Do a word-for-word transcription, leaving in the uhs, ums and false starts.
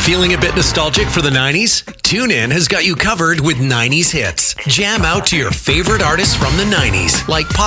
Feeling a bit nostalgic for the nineties? TuneIn has got you covered with nineties hits. Jam out to your favorite artists from the nineties, like Pop